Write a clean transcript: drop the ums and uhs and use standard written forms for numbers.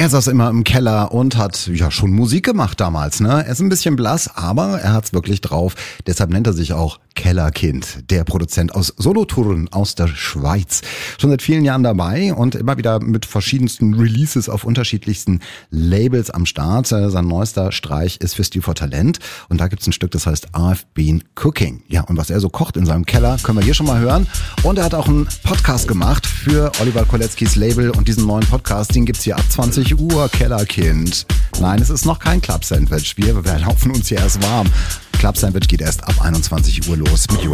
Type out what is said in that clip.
Er saß immer im Keller und hat ja schon Musik gemacht damals, ne? Er ist ein bisschen blass, aber er hat's wirklich drauf. Deshalb nennt er sich auch Kellerkind, der Produzent aus Solothurn aus der Schweiz. Schon seit vielen Jahren dabei und immer wieder mit verschiedensten Releases auf unterschiedlichsten Labels am Start. Sein neuester Streich ist für Stil vor Talent und da gibt's ein Stück, das heißt I've Been Cooking. Ja, und was er so kocht in seinem Keller, können wir hier schon mal hören. Und er hat auch einen Podcast gemacht für Oliver Koletzkis Label und diesen neuen Podcast, den gibt's hier ab 20 Uhr, Kellerkind. Nein, es ist noch kein Club Sandwich. Wir laufen uns hier erst warm. Club Sandwich geht erst ab 21 Uhr los mit Joel.